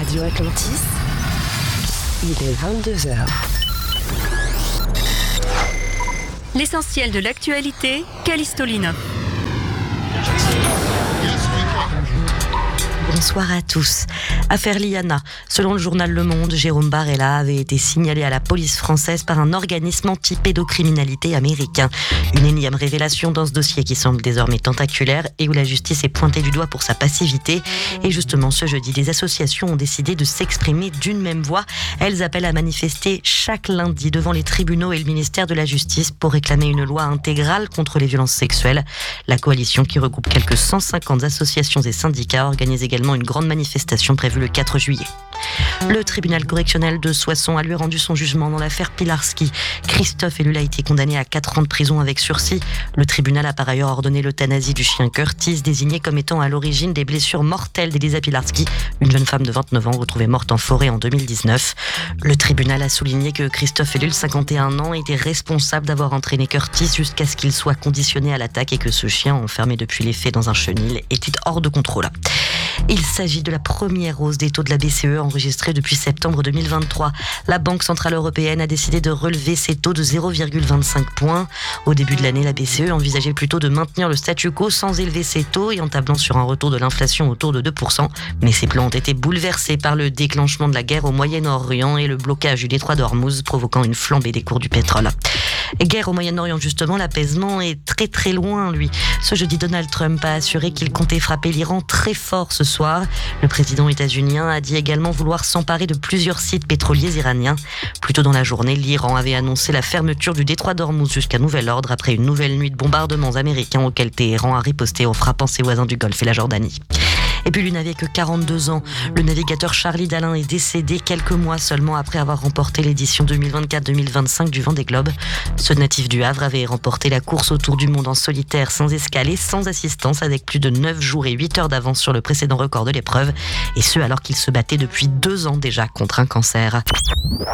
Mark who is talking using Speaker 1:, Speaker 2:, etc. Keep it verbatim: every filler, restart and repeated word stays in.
Speaker 1: Radio Atlantis, il est vingt-deux heures.
Speaker 2: L'essentiel de l'actualité, Callisto Lina.
Speaker 3: Bonsoir à tous. Affaire Liana. Selon le journal Le Monde, Jérôme Barella avait été signalé à la police française par un organisme anti-pédocriminalité américain. Une énième révélation dans ce dossier qui semble désormais tentaculaire et où la justice est pointée du doigt pour sa passivité. Et justement, ce jeudi, des associations ont décidé de s'exprimer d'une même voix. Elles appellent à manifester chaque lundi devant les tribunaux et le ministère de la Justice pour réclamer une loi intégrale contre les violences sexuelles. La coalition, qui regroupe quelques cent cinquante associations et syndicats, organise également une grande manifestation prévue le quatre juillet. Le tribunal correctionnel de Soissons a lui rendu son jugement dans l'affaire Pilarski. Christophe Ellul a été condamné à quatre ans de prison avec sursis. Le tribunal a par ailleurs ordonné l'euthanasie du chien Curtis, désigné comme étant à l'origine des blessures mortelles d'Elisa Pilarski, une jeune femme de vingt-neuf ans retrouvée morte en forêt en deux mille dix-neuf. Le tribunal a souligné que Christophe Ellul, cinquante et un ans, était responsable d'avoir entraîné Curtis jusqu'à ce qu'il soit conditionné à l'attaque et que ce chien, enfermé depuis les faits dans un chenil, était hors de contrôle. Il s'agit de la première hausse des taux de la B C E enregistrée depuis septembre deux mille vingt-trois. La Banque Centrale Européenne a décidé de relever ses taux de zéro virgule vingt-cinq points. Au début de l'année, la B C E envisageait plutôt de maintenir le statu quo sans élever ses taux et en tablant sur un retour de l'inflation autour de deux pour cent. Mais ces plans ont été bouleversés par le déclenchement de la guerre au Moyen-Orient et le blocage du détroit d'Ormuz, provoquant une flambée des cours du pétrole. Guerre au Moyen-Orient, justement, l'apaisement est très très loin, lui. Ce jeudi, Donald Trump a assuré qu'il comptait frapper l'Iran très fort ce soir. Le président états-unien a dit également vouloir s'emparer de plusieurs sites pétroliers iraniens. Plus tôt dans la journée, l'Iran avait annoncé la fermeture du détroit d'Ormuz jusqu'à nouvel ordre après une nouvelle nuit de bombardements américains auxquels Téhéran a riposté en frappant ses voisins du Golfe et la Jordanie. Et puis lui n'avait que quarante-deux ans. Le navigateur Charlie Dalin est décédé quelques mois seulement après avoir remporté l'édition deux mille vingt-quatre deux mille vingt-cinq du Vendée Globe. Ce natif du Havre avait remporté la course autour du monde en solitaire, sans escale et sans assistance, avec plus de neuf jours et huit heures d'avance sur le précédent record de l'épreuve. Et ce alors qu'il se battait depuis deux ans déjà contre un cancer.